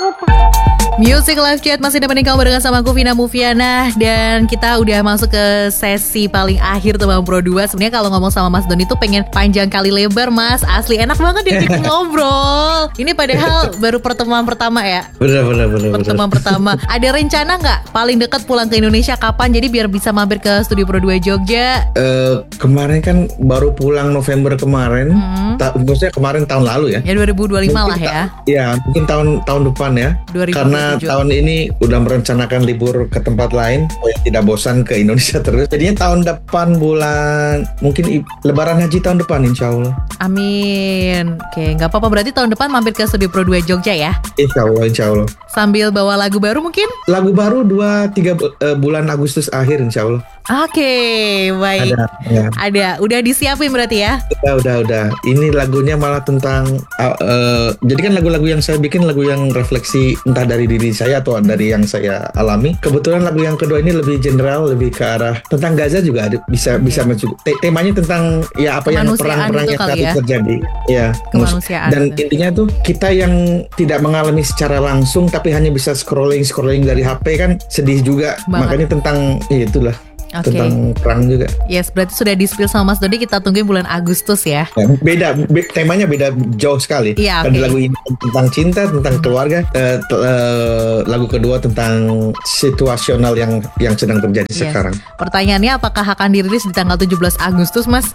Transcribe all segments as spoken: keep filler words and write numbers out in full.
Music Live Chat masih nemenin kamu dengan sama aku Vina Mufiana. Dan kita udah masuk ke sesi paling akhir tuh Bang Pro dua. Sebenarnya kalau ngomong sama Mas Doni tuh pengen panjang kali lebar Mas. Asli enak banget ya kita ngobrol. Ini padahal baru pertemuan pertama ya. Bener bener bener Pertemuan bener. pertama. Ada rencana gak paling dekat pulang ke Indonesia kapan? Jadi biar bisa mampir ke Studio Pro dua Jogja. uh, Kemarin kan baru pulang November kemarin. hmm. Ta- Maksudnya kemarin tahun lalu ya. Ya dua ribu dua puluh lima mungkin lah ya ta- Ya mungkin tahun tahun depan ya. dua ribu dua puluh tujuh. Karena tahun ini udah merencanakan libur ke tempat lain supaya tidak bosan ke Indonesia terus. Jadinya tahun depan bulan mungkin i- Lebaran Haji tahun depan insya Allah. Amin. Oke, gak apa-apa, berarti tahun depan mampir ke Studio Pro dua Jogja ya. Insya Allah, insya Allah. Sambil bawa lagu baru mungkin? Lagu baru dua tiga uh, bulan Agustus akhir insya Allah. Oke, baik. Ada, ya. Ada, udah disiapin berarti ya? Udah, udah, udah. Ini lagunya malah tentang uh, uh, jadi kan lagu-lagu yang saya bikin lagu yang refleksi entah dari diri saya atau dari yang saya alami. Kebetulan lagu yang kedua ini lebih general, lebih ke arah tentang Gaza juga ada, bisa okay. bisa mencukup. Te- temanya tentang ya apa yang perang-perang yang saat ya? terjadi. Ya, kemanusiaan. Dan itu. Intinya tuh kita yang tidak mengalami secara langsung tapi hanya bisa scrolling scrolling dari H P kan sedih juga. Banget. Makanya tentang ya itulah. Okay. Tentang perang juga. Yes, berarti sudah di-spill sama Mas Doni. Kita tungguin bulan Agustus ya. Beda, be- temanya beda jauh sekali. Iya, okay. Ada lagu ini tentang cinta, tentang hmm. keluarga. Uh, t- uh, lagu kedua tentang situasional yang yang sedang terjadi yes. sekarang. Pertanyaannya, apakah akan dirilis di tanggal tujuh belas Agustus, Mas?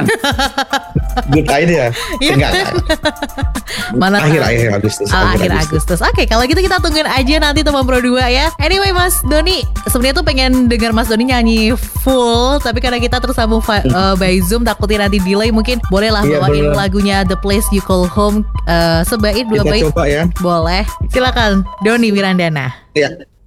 Good idea. Enggak. Mana akhir akhir Agustus. Oh, akhir Agustus. Oke, okay, kalau gitu kita tungguin aja nanti teman Pro dua ya. Anyway, Mas Doni, sebenarnya tuh pengen dengar Mas Doni nyanyi full, tapi karena kita tersambung fa- uh, by Zoom takutnya nanti delay, mungkin bolehlah iya, bawain boleh. Lagunya The Place You Call Home uh, sebaik dua kita bait. Coba ya. Boleh. Silakan Doni Wirandana. Iya.